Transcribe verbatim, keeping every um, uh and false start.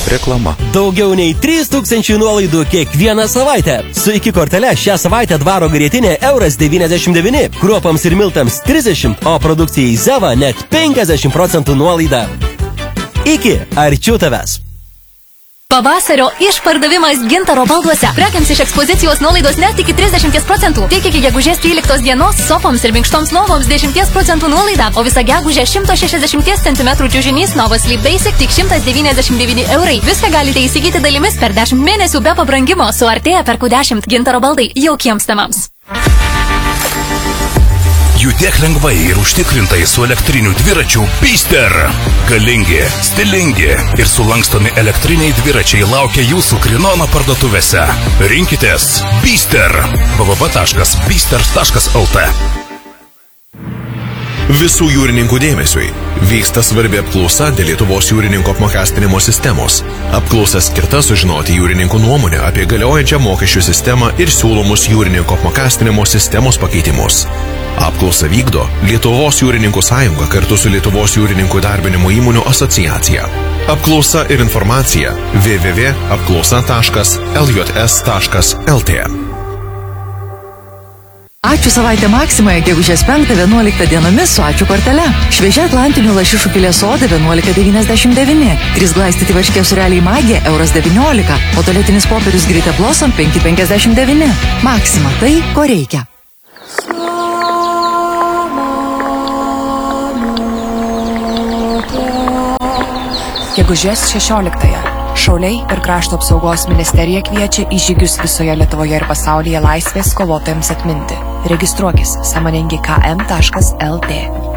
Reklama. Daugiau nei trys tūkstančiai nuolaidų kiekvieną savaitę. Su iki kortele šią savaitę Dvaro grietinė euras devyniasdešimt devyni, kruopams ir miltams trisdešimt, o produkcijai Zeva net penkiasdešimt procentų nuolaida. Iki, arčiau tavęs. Pavasario išpardavimas Gintaro balduose. Prekiams iš ekspozicijos nuolaidos net iki trisdešimt procentų. Tik iki gegužės tryliktos dienos sofoms ir minkštoms novoms dešimt procentų nuolaida, o visą gegužę šimto šešiasdešimt centimetrų čiužinys Nova Sleep Basic tik šimtas devyniasdešimt devyni eurai. Viską galite įsigyti dalimis per dešimt mėnesių be pabrangimo. Suartėja perku dešimt Gintaro baldai jaukiems namams. Judėk lengvai ir užtikrintai su elektriniu dviračiu Pister. Galingi, stilingi ir sulankstomi elektriniai dviračiai laukia jūsų Krinono parduotuvėse. Rinkitės Pister. w w w taškas pister taškas l t. Visų jūrininkų dėmesiui vyksta svarbi apklausa dėl Lietuvos jūrininkų apmokestinimo sistemos. Apklausa skirta sužinoti jūrininkų nuomonę apie galiojančią mokesčių sistemą ir siūlomus jūrininkų apmokestinimo sistemos pakeitimus. Apklausą vykdo Lietuvos jūrininkų sąjunga kartu su Lietuvos jūrininkų darbinimo įmonių asociacija. Apklausa ir informacija w w w taškas apklausa taškas l j s taškas l t. Ačiū savaitę Maksimoje gegužės penktą vienuoliktą dienomis su ačiū kortele. Šviežia atlantinių lašišų filė soda vienuolika devyniasdešimt devyni. Trys glaistyti varškė sureliai magija euras devyniolika, o tualetinis popierius Grite Blossom penki penkiasdešimt devyni. Maksima, tai ko reikia. Gegužės šešioliktąją. Šauliai ir Krašto apsaugos ministerija kviečia į žygius visoje Lietuvoje ir pasaulyje laisvės kovotojams atminti. Registruokis sąmoningi k m taškas l t.